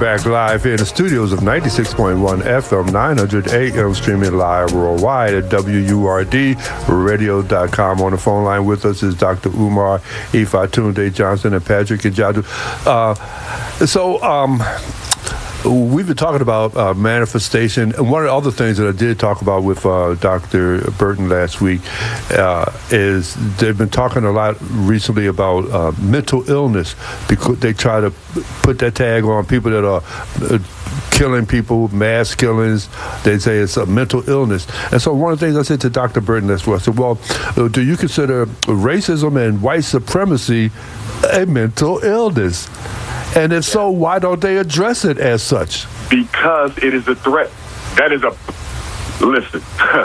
back live here in the studios of 96.1 FM, 900 AM, streaming live worldwide at WURDradio.com. On the phone line with us is Dr. Umar Ifatunde Johnson and Patrick Njadu. We've been talking about manifestation, and one of the other things that I did talk about with Dr. Burton last week is they've been talking a lot recently about mental illness, because they try to put that tag on people that are killing people, mass killings. They say it's a mental illness. And so one of the things I said to Dr. Burton last week, I said, well, do you consider racism and white supremacy a mental illness? And if so, why don't they address it as such? Because it is a threat. That is listen,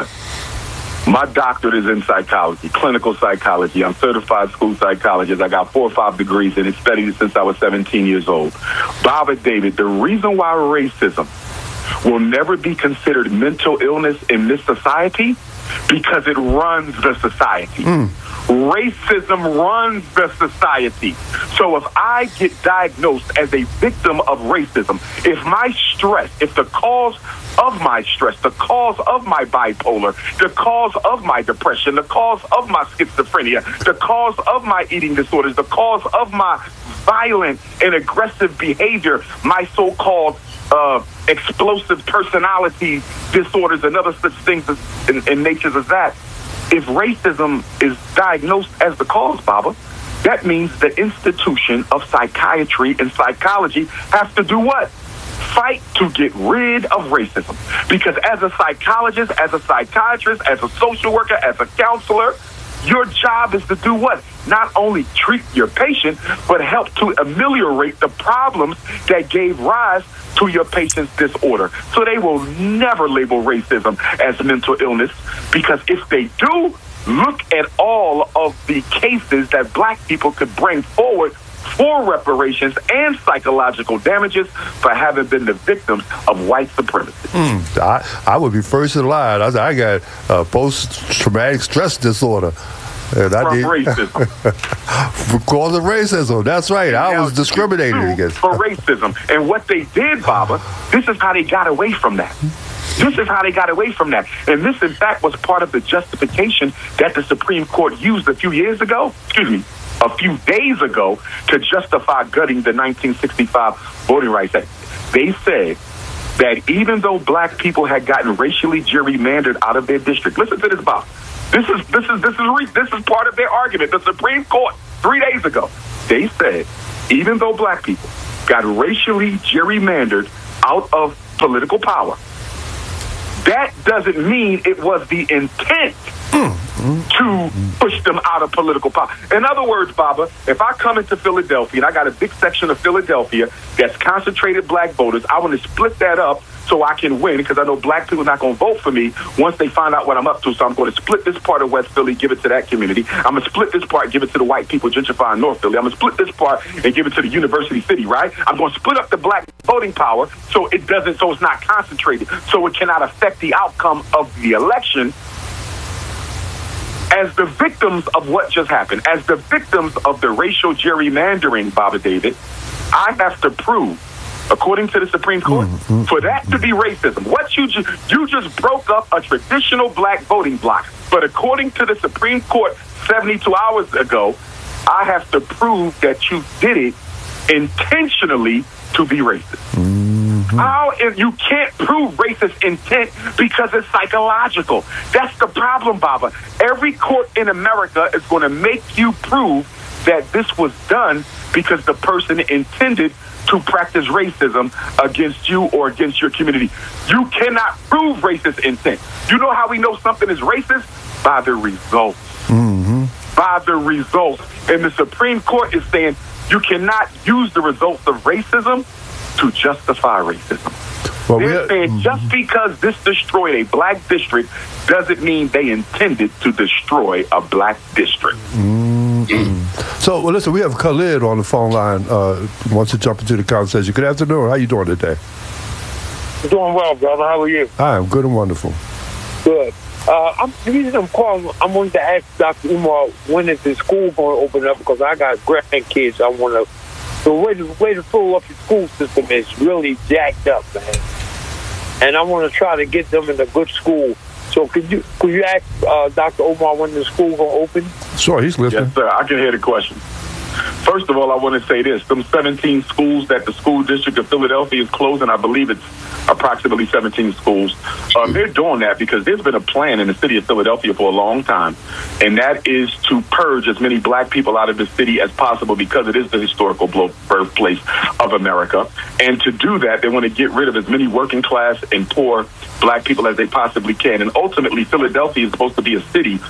my doctorate is in psychology, clinical psychology. I'm certified school psychologist. I got 4 or 5 degrees and it's studied since I was 17 years old. Baba David, the reason why racism will never be considered mental illness in this society, because it runs the society. Racism runs the society. So if I get diagnosed as a victim of racism, if my stress, if the cause of my stress, the cause of my bipolar, the cause of my depression, the cause of my schizophrenia, the cause of my eating disorders, the cause of my violent and aggressive behavior, my so-called explosive personality disorders and other such things in natures as that, if racism is diagnosed as the cause, Baba, that means the institution of psychiatry and psychology has to do what? Fight to get rid of racism. Because as a psychologist, as a psychiatrist, as a social worker, as a counselor, your job is to do what? Not only treat your patient, but help to ameliorate the problems that gave rise to your patient's disorder. So they will never label racism as mental illness, because if they do, look at all of the cases that black people could bring forward for reparations and psychological damages for having been the victims of white supremacy. I would be first in line. I got post-traumatic stress disorder. And racism. Because of racism. That's right. I was discriminated against. For racism. And what they did, Baba, this is how they got away from that. This is how they got away from that. And this, in fact, was part of the justification that the Supreme Court used a few days ago, to justify gutting the 1965 Voting Rights Act. They said that even though black people had gotten racially gerrymandered out of their district, listen to this, Bob. This is part of their argument. The Supreme Court 3 days ago, they said even though black people got racially gerrymandered out of political power, that doesn't mean it was the intent to push them out of political power. In other words, Baba, if I come into Philadelphia and I got a big section of Philadelphia that's concentrated black voters, I want to split that up so I can win, because I know black people are not going to vote for me once they find out what I'm up to. So I'm going to split this part of West Philly, give it to that community. I'm going to split this part, give it to the white people gentrifying North Philly. I'm going to split this part and give it to the University City, right? I'm going to split up the black voting power so it's not concentrated, so it cannot affect the outcome of the election. As the victims of what just happened, as the victims of the racial gerrymandering, Baba David, I have to prove, according to the Supreme Court, for that to be racism. What you just broke up a traditional black voting block. But according to the Supreme Court 72 hours ago, I have to prove that you did it intentionally to be racist. How if you can't prove racist intent because it's psychological? That's the problem, Baba. Every court in America is going to make you prove that this was done because the person intended to practice racism against you or against your community. You cannot prove racist intent. You know how we know something is racist? By the results. By the results. And the Supreme Court is saying you cannot use the results of racism to justify racism. Well, they're saying just because this destroyed a black district doesn't mean they intended to destroy a black district. So, well, listen, we have Khalid on the phone line. Wants to jump into the conversation. Good afternoon. How you doing today? Doing well, brother. How are you? Hi, I'm good and wonderful. Good. The reason I'm calling, I wanted to ask Dr. Umar, when is the school going to open up? Because I got grandkids I want to the way the Philadelphia school system is really jacked up, man. And I want to try to get them in a good school. So could you ask Dr. Omar when the school gonna open? Sure, he's listening. Yes, sir. I can hear the question. First of all, I want to say this. Them 17 schools that the school district of Philadelphia is closing, I believe it's approximately 17 schools. They're doing that because there's been a plan in the city of Philadelphia for a long time, and that is to purge as many black people out of the city as possible because it is the historical birthplace of America. And to do that, they want to get rid of as many working class and poor black people as they possibly can. And ultimately, Philadelphia is supposed to be a city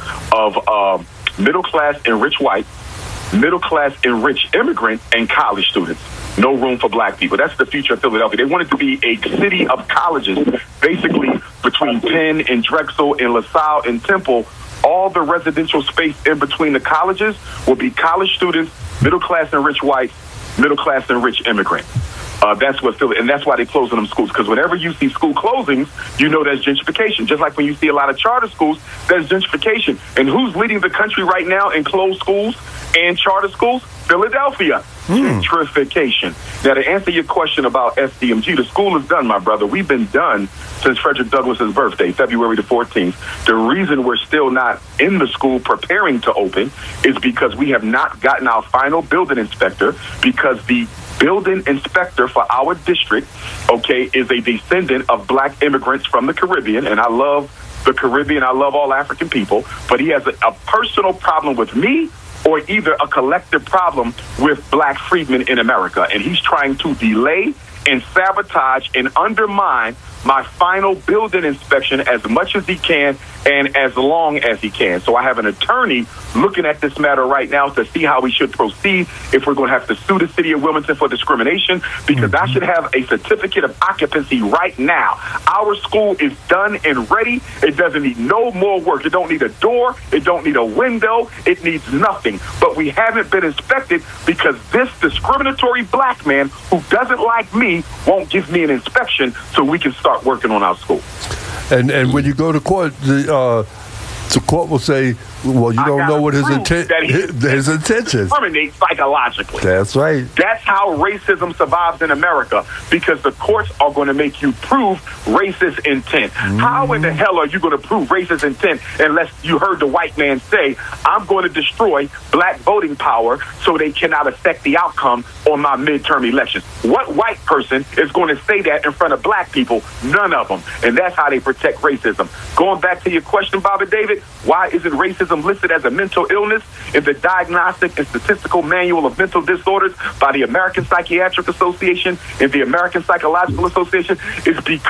of middle class and rich white, middle class and rich immigrant, and college students. No room for black people. That's the future of Philadelphia. They want it to be a city of colleges, basically between Penn and Drexel and LaSalle and Temple. All the residential space in between the colleges will be college students, middle class and rich whites, middle class and rich immigrants. That's what Philly, and that's why they're closing them schools. Because whenever you see school closings, you know there's gentrification. Just like when you see a lot of charter schools, there's gentrification. And who's leading the country right now in closed schools and charter schools? Philadelphia. Gentrification. Now, to answer your question about SDMG, the school is done, my brother. We've been done since Frederick Douglass's birthday, February the 14th. The reason we're still not in the school preparing to open is because we have not gotten our final building inspector, because the building inspector for our district, okay, is a descendant of black immigrants from the Caribbean, and I love the Caribbean, I love all African people, but he has a personal problem with me or either a collective problem with black freedmen in America, and he's trying to delay and sabotage and undermine my final building inspection as much as he can and as long as he can. So I have an attorney looking at this matter right now to see how we should proceed, if we're going to have to sue the city of Wilmington for discrimination, because I should have a certificate of occupancy right now. Our school is done and ready. It doesn't need no more work. It don't need a door. It don't need a window. It needs nothing. But we haven't been inspected because this discriminatory black man who doesn't like me won't give me an inspection so we can start working on our school. And when you go to court, the court will say, well, you don't know what his intention. Terminate psychologically. That's right. That's how racism survives in America, because the courts are going to make you prove racist intent. How in the hell are you going to prove racist intent unless you heard the white man say, I'm going to destroy black voting power so they cannot affect the outcome on my midterm elections? What white person is going to say that in front of black people? None of them. And that's how they protect racism. Going back to your question, Bobby David, why isn't racism listed as a mental illness in the Diagnostic and Statistical Manual of Mental Disorders by the American Psychiatric Association and the American Psychological Association? Is because